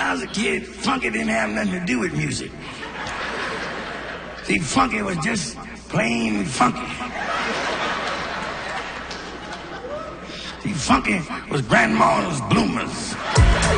I was a kid, funky didn't have nothing to do with music. See, funky was just plain funky. See, funky was grandma's bloomers.